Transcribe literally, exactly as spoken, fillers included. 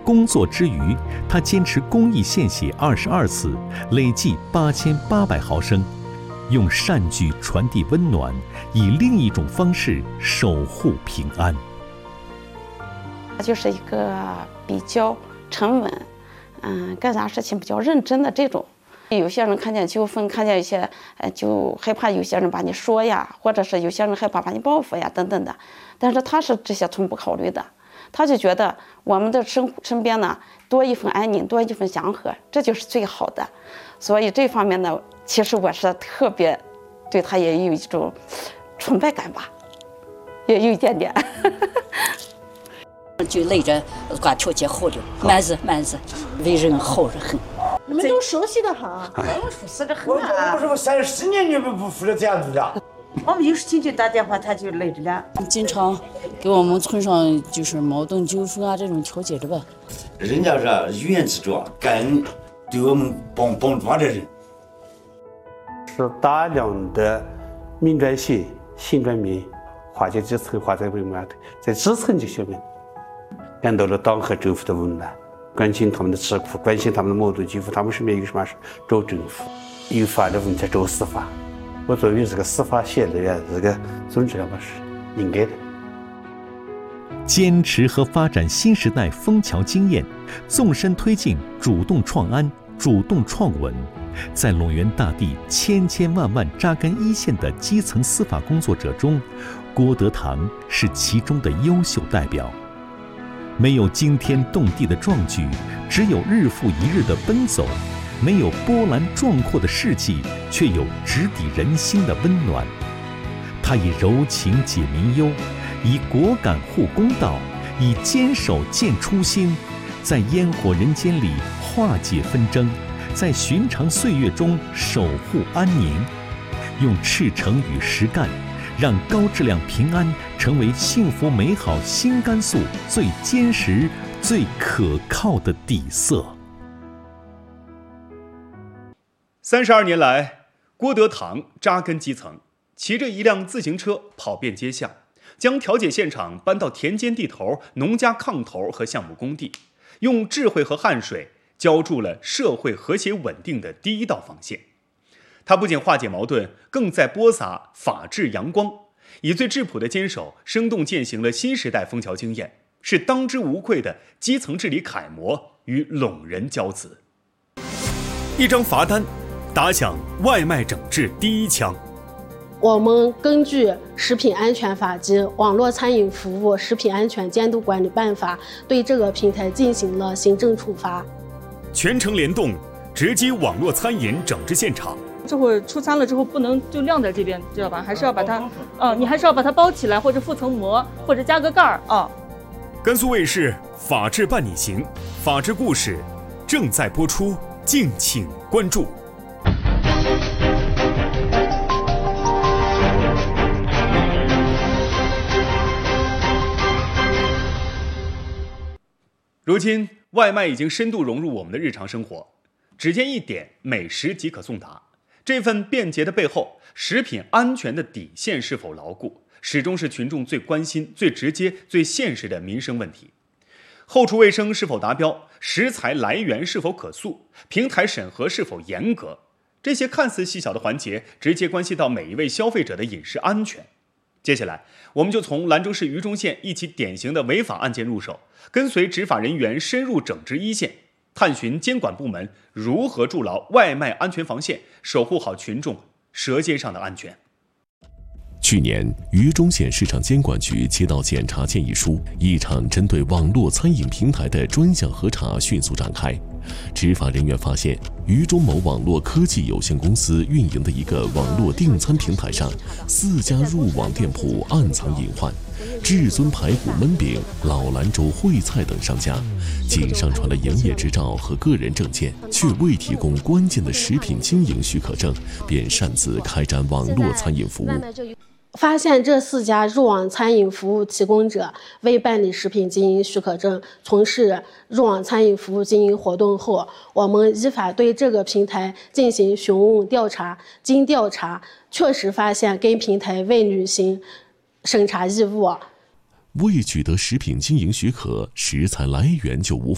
工作之余，他坚持公益献血二十二次，累计八千八百毫升，用善举传递温暖，以另一种方式守护平安。 他就是一个比较沉稳，嗯，干啥事情比较认真的这种。有些人看见纠纷，看见一些，呃，就害怕有些人把你说呀，或者是有些人害怕把你报复呀，等等的。但是他是这些从不考虑的，他就觉得我们的身身边呢多一份安宁，多一份祥和，这就是最好的。所以这方面呢，其实我是特别对他也有一种崇拜感吧，也有一点点。 就累着挂条件好的，蛮子蛮子，为人好得很。 你们都熟悉的很， 我们熟悉的很我我不是我三十年你们不服了这样子的。 我们有事情就打电话，他就累着了。 经常给我们村上就是矛盾纠纷啊这种调解的吧。 人家是有言之者，感恩对我们帮帮助的人。 是大量的民转血、心转面化解基层，化解为矛盾，在基层就消灭，感到了党和政府的温暖。关心他们的吃苦，关心他们的矛盾纠纷，他们身边有什么事找政府，有法律问题找司法。我作为这个司法协的人，这个总之上是应该的。 坚持和发展新时代枫桥经验，纵深推进主动创安、主动创稳，在陇源大地千千万万扎根一线的基层司法工作者中，郭德堂是其中的优秀代表。没有惊天动地的壮举，只有日复一日的奔走；没有波澜壮阔的事迹，却有直抵人心的温暖。他以柔情解民忧，以果敢护公道，以坚守见初心，在烟火人间里化解纷争，在寻常岁月中守护安宁，用赤诚与实干，让高质量平安成为幸福美好新甘肃最坚实、最可靠的底色。 三十二年来，郭德堂扎根基层，骑着一辆自行车跑遍街巷，将调解现场搬到田间地头、农家炕头和项目工地，用智慧和汗水浇筑了社会和谐稳定的第一道防线。他不仅化解矛盾，更在播撒法治阳光，以最质朴的坚守，生动践行了新时代枫桥经验，是当之无愧的基层治理楷模与陇人骄子。一张罚单，打响外卖整治第一枪。 我们根据《食品安全法》及《网络餐饮服务食品安全监督管理办法》，对这个平台进行了行政处罚。 全程联动，直击网络餐饮整治现场。 这会出餐了之后不能就晾在这边，知道吧？还是要把它，呃，你还是要把它包起来，或者覆层膜，或者加个盖儿啊。 甘肃卫视《法治伴你行》，法治故事正在播出，敬请关注。如今，外卖已经深度融入我们的日常生活，只见一点，美食即可送达。这份便捷的背后，食品安全的底线是否牢固，始终是群众最关心、最直接、最现实的民生问题。后厨卫生是否达标，食材来源是否可溯，平台审核是否严格，这些看似细小的环节，直接关系到每一位消费者的饮食安全。接下来，我们就从兰州市榆中县一起典型的违法案件入手，跟随执法人员深入整治一线，探寻监管部门如何筑牢外卖安全防线，守护好群众舌尖上的安全。 去年，榆中县市场监管局接到检查建议书，一场针对网络餐饮平台的专项核查迅速展开。执法人员发现，榆中某网络科技有限公司运营的一个网络订餐平台上，四家入网店铺暗藏隐患。至尊排骨焖饼、老兰州烩菜等商家，仅上传了营业执照和个人证件，却未提供关键的食品经营许可证，便擅自开展网络餐饮服务。 发现这四家入网餐饮服务提供者未办理食品经营许可证，从事入网餐饮服务经营活动后，我们依法对这个平台进行询问调查。经调查，确实发现该平台未履行审查义务。 未取得食品经营许可，食材来源就无